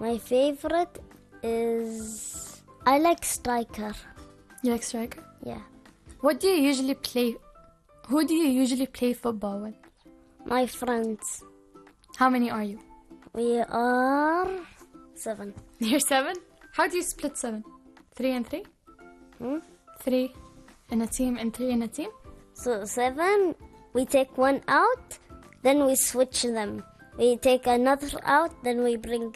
My favorite is... I like striker. You like striker? Yeah. What do you usually play? Who do you usually play football with? My friends. How many are you? We are 7. You're 7? How do you split 7? 3 and 3? 3 in a team and 3 in a team? So 7, we take one out, then we switch them. We take another out, then we bring...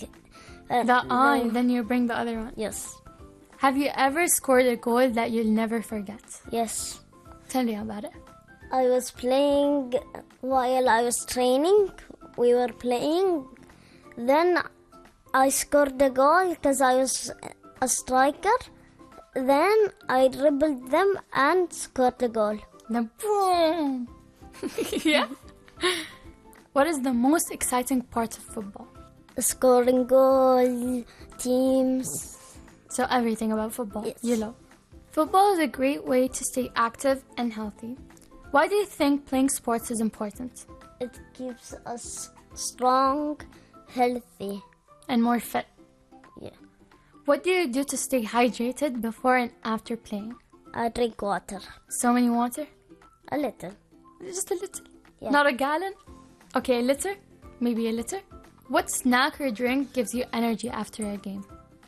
then you bring the other one. Yes. Have you ever scored a goal that you'll never forget? Yes. Tell me about it. I was playing while I was training. We were playing. Then I scored the goal because I was a striker. Then I dribbled them and scored the goal. Then boom! Yeah? What is the most exciting part of football? Scoring goal, teams. So everything about football, Yes. you love. Football is a great way to stay active and healthy. Why do you think playing sports is important? It keeps us strong, healthy. And more fit? Yeah. What do you do to stay hydrated before and after playing? I drink water. So many water? A little. Just a little? Yeah. Not a gallon? Okay, a liter? Maybe a liter? What snack or drink gives you energy after a game?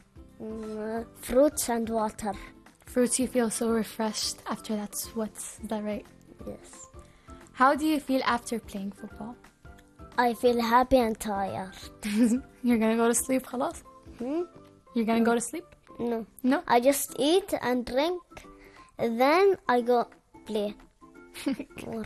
Fruits and water. Fruits, you feel so refreshed after that sweat. Is that right? Yes. How do you feel after playing football? I feel happy and tired. You're gonna go to sleep, خلاص? You're gonna go to sleep? No. No? I just eat and drink. Then I go play. More.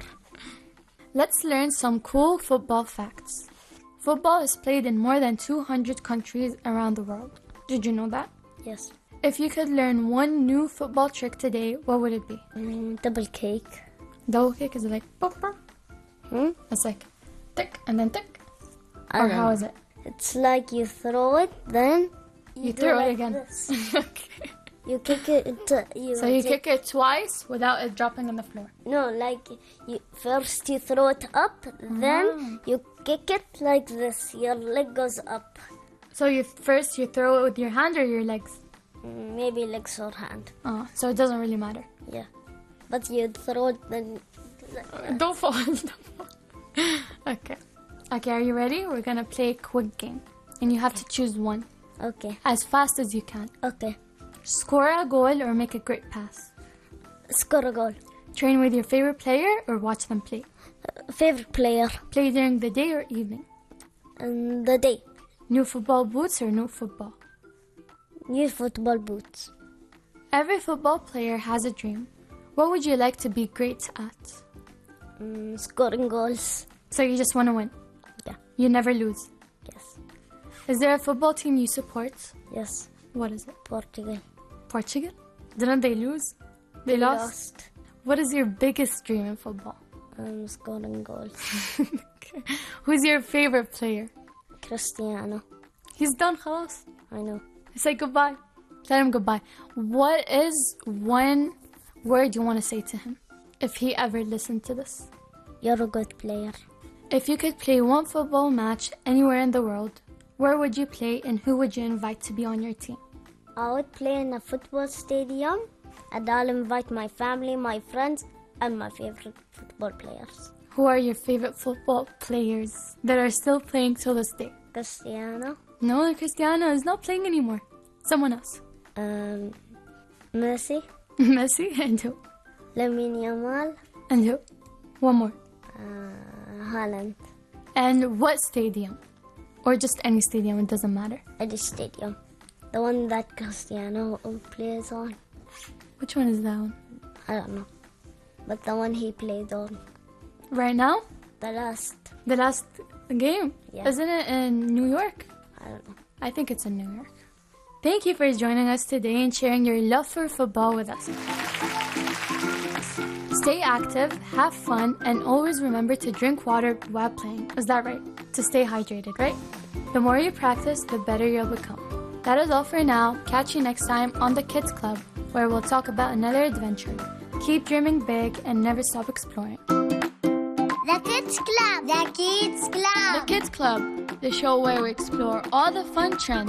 Let's learn some cool football facts. Football is played in more than 200 countries around the world. Did you know that? Yes. If you could learn one new football trick today, what would it be? Double cake. Double kick is like pop, pop. It's like tick and then tick. Or how is it? It's like you throw it, then You do throw it like again. this. Okay. You kick it. So you kick it twice without it dropping on the floor. No, like first you throw it up, then you kick it like this. Your leg goes up. So first you throw it with your hand or your legs? Maybe legs or hand. Oh, so it doesn't really matter. Yeah. But you throw it then. Don't fall. Don't fall. Okay. Okay, are you ready? We're gonna play a quick game. And you have to choose one. Okay. As fast as you can. Okay. Score a goal or make a great pass. Score a goal. Train with your favorite player or watch them play. Favorite player. Play during the day or evening. And the day. New football boots or no football. New football boots. Every football player has a dream. What would you like to be great at? Scoring goals. So you just want to win? Yeah. You never lose? Yes. Is there a football team you support? Yes. What is it? Portugal. Portugal? Didn't they lose? They lost? What is your biggest dream in football? Scoring goals. Okay. Who's your favorite player? Cristiano. He's done, خلاص. I know. Say goodbye. Tell him goodbye. What is one word you want to say to him if he ever listened to this? You're a good player. If you could play one football match anywhere in the world, where would you play and who would you invite to be on your team? I would play in a football stadium and I'll invite my family, my friends, and my favorite football players. Who are your favorite football players that are still playing till this day? Cristiano. No, Cristiano is not playing anymore. Someone else. Messi. Messi and who? Lamine Yamal. And who? One more. Haaland. And what stadium? Or just any stadium, it doesn't matter. At the stadium. The one that Cristiano plays on. Which one is that one? I don't know. But the one he played on. Right now? The last. The last game? Yeah. Isn't it in New York? I don't know. I think it's in New York. Thank you for joining us today and sharing your love for football with us. Stay active, have fun, and always remember to drink water while playing. Is that right? To stay hydrated, right? The more you practice, the better you'll become. That is all for now. Catch you next time on the Kids Club, where we'll talk about another adventure. Keep dreaming big and never stop exploring. The Kids Club. The Kids Club. The Kids Club, the show where we explore all the fun trends